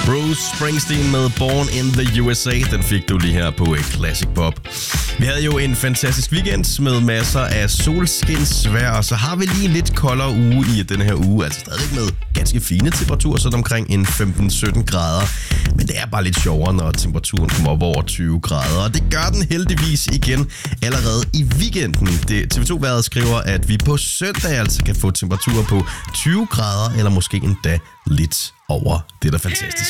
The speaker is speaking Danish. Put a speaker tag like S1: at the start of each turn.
S1: Bruce Springsteen med Born in the USA. Den fik du lige her på Classic Pop. Vi havde jo en fantastisk weekend med masser af solskinsvejr, og så har vi lige en lidt koldere uge i den her uge. Altså stadig med ganske fine temperaturer, sådan omkring en 15-17 grader. Men det er bare lidt sjovere, når temperaturen kommer op over 20 grader. Og det gør den heldigvis igen allerede i weekenden. TV2-vejret skriver, at vi på søndag altså kan få temperaturer på 20 grader, eller måske endda lidt over. Det er da fantastisk.